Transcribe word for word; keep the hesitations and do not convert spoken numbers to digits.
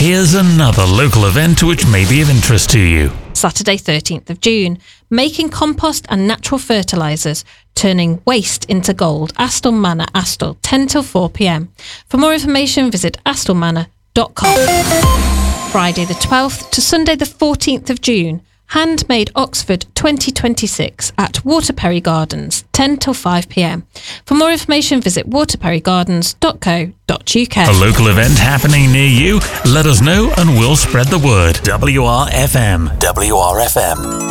Here's another local event which may be of interest to you. Saturday thirteenth of June, making compost and natural fertilisers, turning waste into gold. Astle Manor, Astle, ten till four p.m. For more information, visit astle manor dot com. Friday the twelfth to Sunday the fourteenth of June, Handmade Oxford twenty twenty-six at Waterperry Gardens, ten till five p.m. For more information, visit waterperry gardens dot co dot uk. A local event happening near you? Let us know and we'll spread the word. W R F M. W R F M.